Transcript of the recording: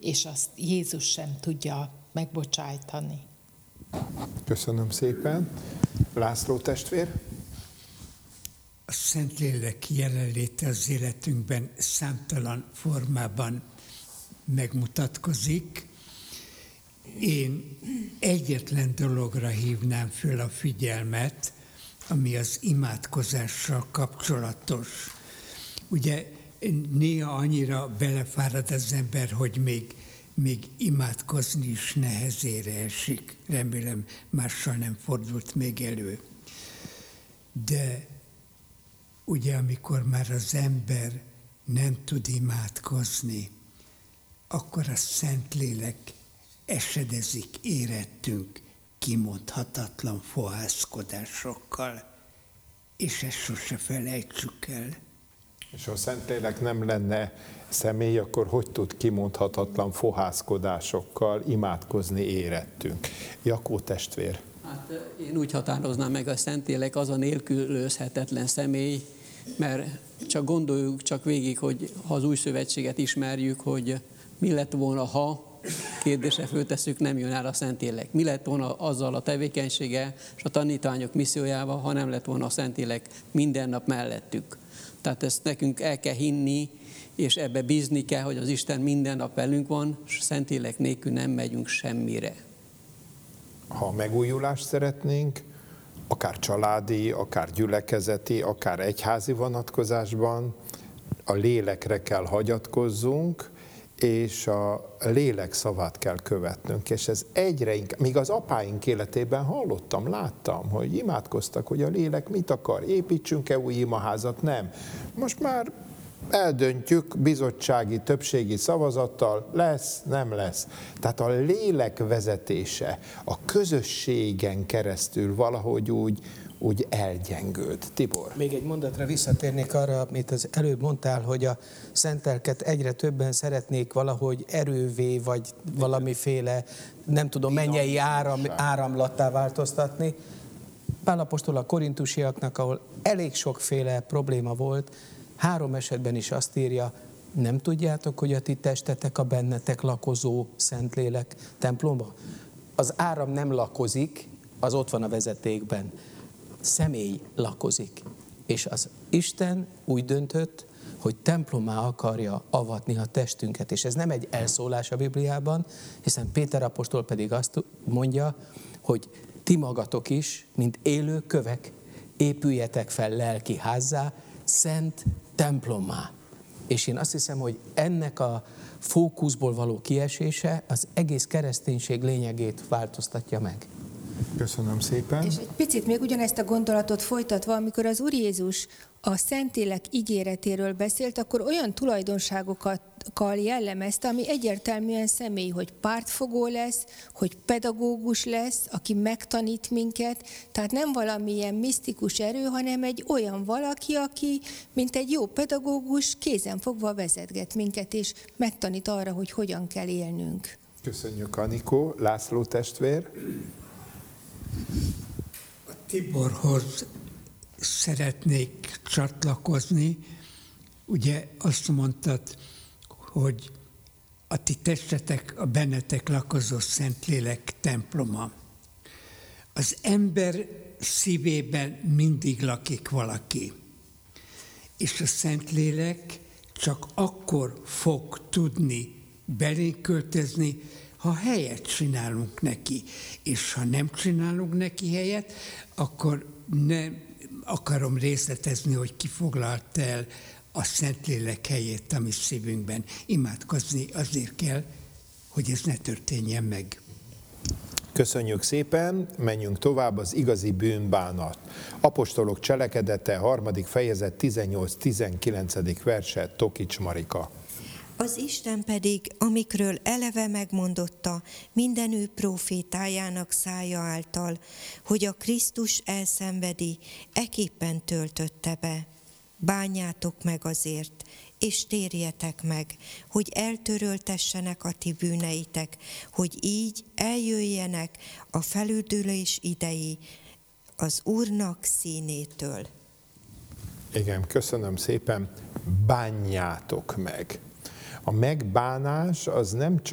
és azt Jézus sem tudja megbocsájtani. Köszönöm szépen. László testvér? A Szentlélek jelenléte az életünkben számtalan formában megmutatkozik. Én egyetlen dologra hívnám föl a figyelmet, ami az imádkozással kapcsolatos. Ugye néha annyira belefárad az ember, hogy még imádkozni is nehezére esik. Remélem, mással nem fordult még elő. De ugye amikor már az ember nem tud imádkozni, akkor a Szentlélek esedezik érettünk kimondhatatlan fohászkodásokkal, és ezt sose felejtsük el. És ha a Szentlélek nem lenne személy, akkor hogy tud kimondhatatlan fohászkodásokkal imádkozni érettünk? Jakó testvér. Hát én úgy határoznám meg, a Szentlélek az a nélkülözhetetlen személy, mert csak gondoljuk csak végig, hogy ha az új szövetséget ismerjük, hogy mi lett volna, ha kérdésre föltesszük, nem jön el a Szentlélek. Mi lett volna azzal a tevékenysége és a tanítványok missziójával, ha nem lett volna a Szentlélek minden nap mellettük. Tehát ezt nekünk el kell hinni, és ebbe bízni kell, hogy az Isten minden nap velünk van, és Szentlélek nélkül nem megyünk semmire. Ha megújulást szeretnénk, akár családi, akár gyülekezeti, akár egyházi vonatkozásban, a lélekre kell hagyatkozzunk, és a lélek szavát kell követnünk, és ez egyre inkább, míg az apáink életében hallottam, láttam, hogy imádkoztak, hogy a lélek mit akar, építsünk-e új imaházat, nem. Most már eldöntjük bizottsági, többségi szavazattal, lesz, nem lesz. Tehát a lélek vezetése a közösségen keresztül valahogy úgy elgyengült. Tibor. Még egy mondatra visszatérnék arra, amit az előbb mondtál, hogy a szent lelket egyre többen szeretnék valahogy erővé, vagy valamiféle, nem tudom, mennyei áramlattá változtatni. Pál apostol a korintusiaknak, ahol elég sokféle probléma volt, 3 esetben is azt írja, nem tudjátok, hogy a ti testetek a bennetek lakozó Szentlélek temploma? Az áram nem lakozik, az ott van a vezetékben. Személy lakozik. És az Isten úgy döntött, hogy templomá akarja avatni a testünket. És ez nem egy elszólás a Bibliában, hiszen Péter apostol pedig azt mondja, hogy ti magatok is, mint élő kövek, épüljetek fel lelki házzá, szent templommá. És én azt hiszem, hogy ennek a fókuszból való kiesése az egész kereszténység lényegét változtatja meg. Köszönöm szépen. És egy picit még ugyanezt a gondolatot folytatva, amikor az Úr Jézus a Szentlélek ígéretéről beszélt, akkor olyan tulajdonságokkal jellemezte, ami egyértelműen személy, hogy pártfogó lesz, hogy pedagógus lesz, aki megtanít minket, tehát nem valamilyen misztikus erő, hanem egy olyan valaki, aki, mint egy jó pedagógus, kézenfogva vezetget minket, és megtanít arra, hogy hogyan kell élnünk. Köszönjük, Anikó. László testvér. A Tiborhoz szeretnék csatlakozni. Ugye azt mondtad, hogy a ti testetek a bennetek lakozó Szentlélek temploma. Az ember szívében mindig lakik valaki. És a Szentlélek csak akkor fog tudni belénk költözni, ha helyet csinálunk neki. És ha nem csinálunk neki helyet, akkor nem akarom részletezni, hogy ki foglalt el a Szentlélek helyét a mi szívünkben. Imádkozni azért kell, hogy ez ne történjen meg. Köszönjük szépen, menjünk tovább, az igazi bűnbánat. Apostolok cselekedete, 3. fejezet, 18-19. verse, Tokics Marika. Az Isten pedig, amikről eleve megmondotta minden ő prófétájának szája által, hogy a Krisztus elszenvedi, eképpen töltötte be. Bánjátok meg azért, és térjetek meg, hogy eltöröltessenek a ti bűneitek, hogy így eljöjjenek a felüdülés idei az Úrnak színétől. Igen, köszönöm szépen, bánjátok meg. A megbánás az nem csak